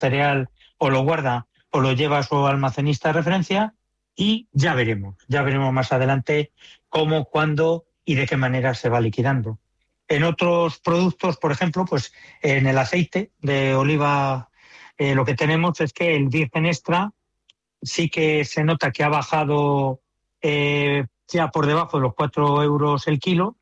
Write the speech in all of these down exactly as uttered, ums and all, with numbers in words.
cereal o lo guarda o lo lleva a su almacenista de referencia y ya veremos, ya veremos más adelante cómo, cuándo y de qué manera se va liquidando. En otros productos, por ejemplo, pues en el aceite de oliva eh, lo que tenemos es que el virgen extra sí que se nota que ha bajado eh, ya por debajo de los cuatro euros el kilo.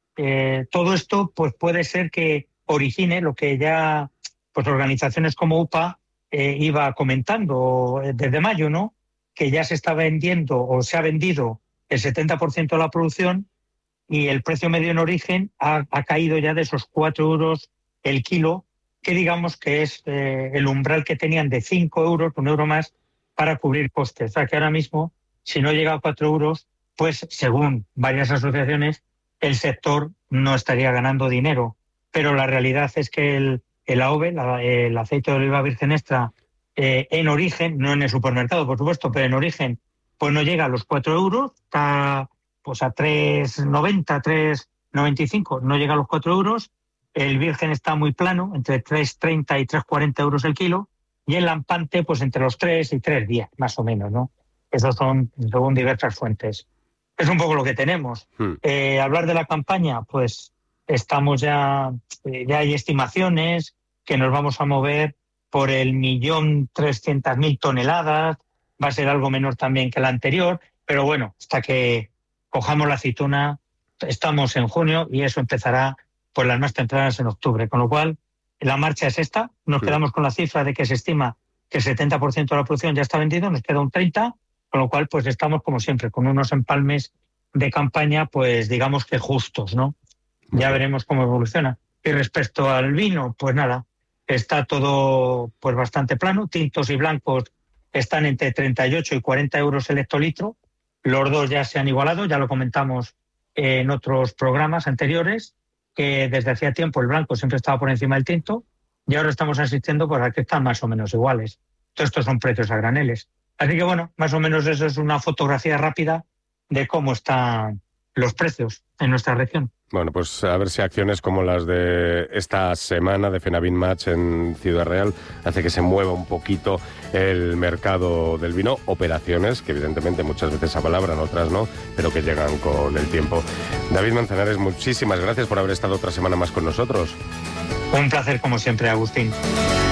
Eh, todo esto pues puede ser que origine lo que ya pues organizaciones como U P A eh, iba comentando desde mayo, ¿no? Que ya se está vendiendo o se ha vendido el setenta por ciento de la producción y el precio medio en origen ha, ha caído ya de esos cuatro euros el kilo, que digamos que es eh, el umbral que tenían de cinco euros, un euro más, para cubrir costes. O sea que ahora mismo, si no llega a cuatro euros, pues según varias asociaciones, el sector no estaría ganando dinero. Pero la realidad es que el, el A O V E, la, el aceite de oliva virgen extra, eh, en origen, no en el supermercado, por supuesto, pero en origen, pues no llega a los cuatro euros, está pues a tres noventa, tres noventa y cinco, no llega a los cuatro euros. El virgen está muy plano, entre tres treinta y tres cuarenta euros el kilo, y el lampante, pues entre los tres y tres diez, más o menos, ¿no? Esos son, según diversas fuentes. Es un poco lo que tenemos. Hmm. Eh, hablar de la campaña, pues estamos ya, eh, ya hay estimaciones que nos vamos a mover por el millón trescientas mil toneladas, va a ser algo menor también que la anterior, pero bueno, hasta que cojamos la aceituna, estamos en junio y eso empezará por las más tempranas en octubre, con lo cual la marcha es esta, nos sí. quedamos con la cifra de que se estima que el setenta por ciento de la producción ya está vendido, nos queda un treinta por ciento, con lo cual pues estamos como siempre, con unos empalmes de campaña pues digamos que justos, ¿no? Ya veremos cómo evoluciona. Y respecto al vino, pues nada, está todo pues bastante plano, tintos y blancos están entre treinta y ocho y cuarenta euros el hectolitro, los dos ya se han igualado, ya lo comentamos en otros programas anteriores, que desde hacía tiempo el blanco siempre estaba por encima del tinto y ahora estamos asistiendo pues a que están más o menos iguales. Todos estos son precios a graneles. Así que bueno, más o menos eso es una fotografía rápida de cómo están los precios en nuestra región. Bueno, pues a ver si acciones como las de esta semana de Fenavin Match en Ciudad Real hace que se mueva un poquito el mercado del vino. Operaciones que evidentemente muchas veces apalabran, otras no, pero que llegan con el tiempo. David Manzanares, muchísimas gracias por haber estado otra semana más con nosotros. Un placer como siempre, Agustín.